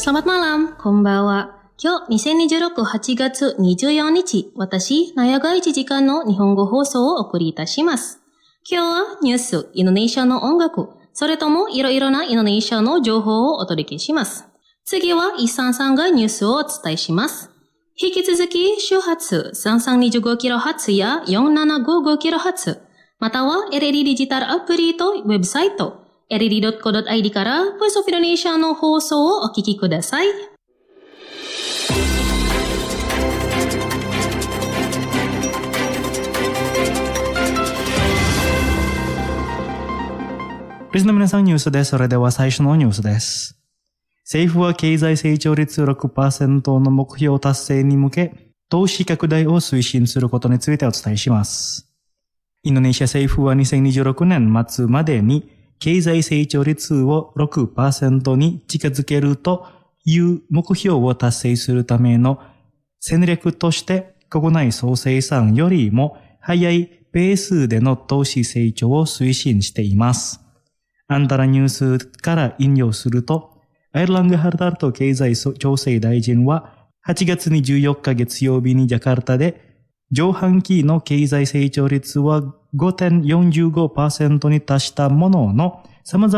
Selamat malam, konbanwa. 今日2026 8月24日、私、ナヤが1時間の日本語放送をお送りいたします。今日はニュース、インドネシアの音楽、それともいろいろなインドネシアの情報をお届けします。次はイサンさんがニュースをお伝えします。引き続き周波数 3325kHz や 4755kHz、または LED デジタルアプリとウェブサイト、LED.co.id から Voice of Indonesia の放送をお聞きください。 リスナーの皆さん、ニュースです。それでは最初のニュースです。政府は経済成長率 6% の目標達成に向け、投資拡大を推進することについてお伝えします。インドネシア政府は2026年末までに経済成長率を 6% に近づけるという目標を達成するための戦略として国内総生産よりも早いペースでの投資成長を推進しています。アンダラニュースから引用すると、アイルラング・ハルタルト経済調整大臣は8月24日月曜日にジャカルタで上半期の経済成長率は 5.45% に達したものの、様々